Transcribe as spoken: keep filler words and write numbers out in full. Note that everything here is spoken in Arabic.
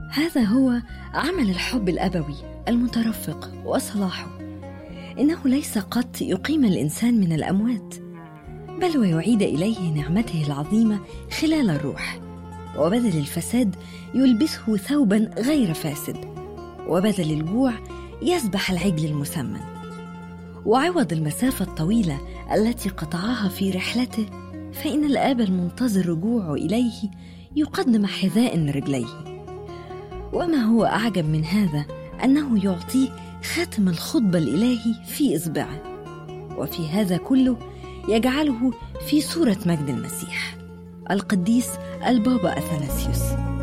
هذا هو عمل الحب الأبوي المترفق وصلاحه. إنه ليس قط يقيم الإنسان من الأموات، بل ويعيد إليه نعمته العظيمة خلال الروح، وبدل الفساد يلبسه ثوبا غير فاسد، وبدل الجوع يذبح العجل المسمن. وعوض المسافة الطويلة التي قطعها في رحلته، فإن الآب المنتظر رجوعه إليه يقدم حذاء لرجليه. وما هو أعجب من هذا أنه يعطيه خاتم الخطبة الإلهي في إصبعه، وفي هذا كله يجعله في صورة مجد المسيح القديس البابا أثناسيوس.